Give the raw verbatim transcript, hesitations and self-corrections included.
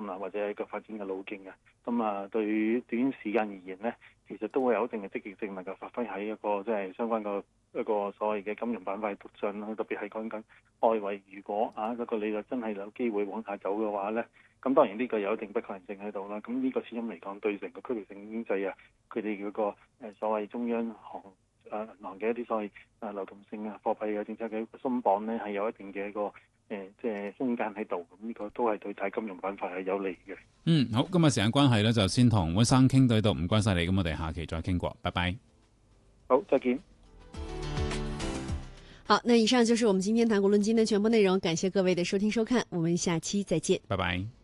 心啦，或者係一個發展嘅路徑嘅。咁啊，對於短時間而言呢，其實都會有一定嘅積極性能夠發揮喺一個即係相關個一個所謂嘅金融板塊上啦。特別係講緊外圍，如果啊嗰個利率真係有機會往下走嘅話呢，咁當然呢個有一定不確定性喺度啦。咁呢個始終嚟講對成個區域性經濟啊，佢哋嗰個誒所謂中央行誒銀行嘅一啲所謂誒流動性啊、貨幣嘅政策嘅鬆綁呢，係有一定嘅一個誒即係空間喺度。咁呢個都係對大金融板塊係有利嘅。 嗯，好，今日時間關係咧，就先同溫生傾到呢度，唔該晒你。咁我哋下期再傾過，拜拜。 好，再見。 好，那以上就是我們今天談股論金的全部內容，感謝各位的收聽收看，我們下期再見， 拜拜。